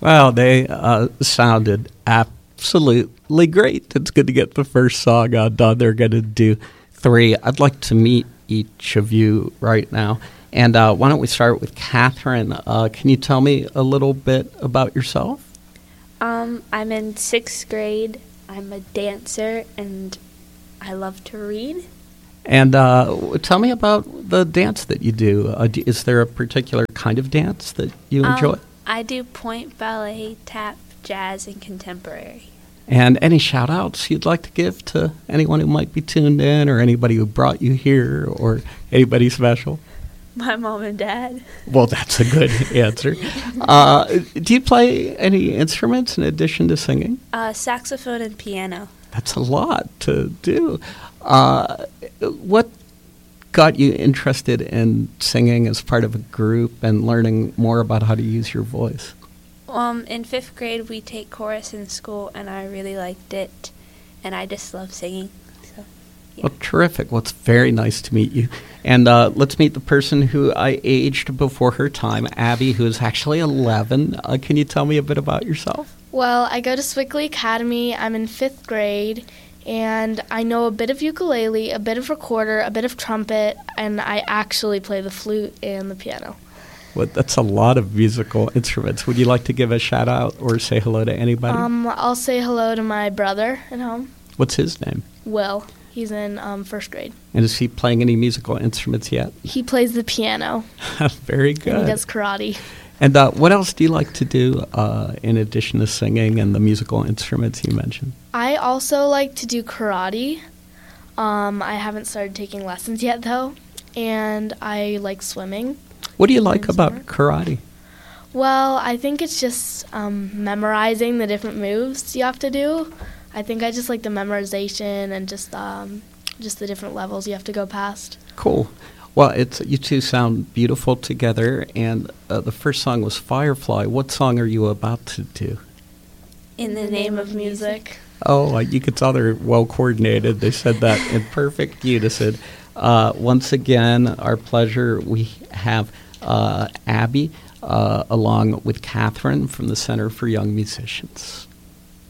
Well, they sounded absolutely great. It's good to get the first song done. They're going to do 3. I'd like to meet each of you right now. And why don't we start with Catherine? Can you tell me a little bit about yourself? I'm in 6th grade. I'm a dancer, and I love to read. And tell me about the dance that you do. Is there a particular kind of dance that you enjoy? I do point, ballet, tap, jazz, and contemporary. And any shout-outs you'd like to give to anyone who might be tuned in or anybody who brought you here or anybody special? My mom and dad. Well, that's a good answer. Do you play any instruments in addition to singing? Saxophone and piano. That's a lot to do. What got you interested in singing as part of a group and learning more about how to use your voice? In 5th grade, we take chorus in school, and I really liked it, and I just love singing. So, yeah. Well, terrific. Well, it's very nice to meet you. And let's meet the person who I aged before her time, Abby, who is actually 11. Can you tell me a bit about yourself? Well, I go to Swickley Academy. I'm in 5th grade, and I know a bit of ukulele, a bit of recorder, a bit of trumpet, and I actually play the flute and the piano. Well, that's a lot of musical instruments. Would you like to give a shout-out or say hello to anybody? I'll say hello to my brother at home. What's his name? Will. He's in 1st grade. And is he playing any musical instruments yet? He plays the piano. Very good. And he does karate. And what else do you like to do in addition to singing and the musical instruments you mentioned? I also like to do karate. I haven't started taking lessons yet, though. And I like swimming. What do you like about karate? Well, I think it's just memorizing the different moves you have to do. I think I just like the memorization and just the different levels you have to go past. Cool. Well, you two sound beautiful together, and the first song was Firefly. What song are you about to do? In the Name of Music. Oh, you could tell they're well coordinated. They said that in perfect unison. Once again, our pleasure. We have Abby along with Catherine from the Center for Young Musicians.